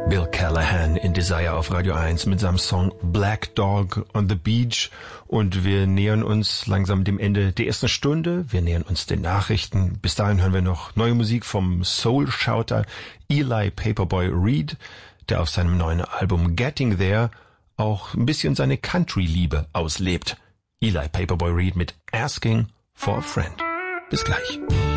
Bill Callahan in Desire auf Radio 1 mit seinem Song Black Dog on the Beach. Und wir nähern uns langsam dem Ende der ersten Stunde. Wir nähern uns den Nachrichten. Bis dahin hören wir noch neue Musik vom Soul-Shouter Eli Paperboy Reed, der auf seinem neuen Album Getting There auch ein bisschen seine Country-Liebe auslebt. Eli Paperboy Reed mit Asking for a Friend. Bis gleich.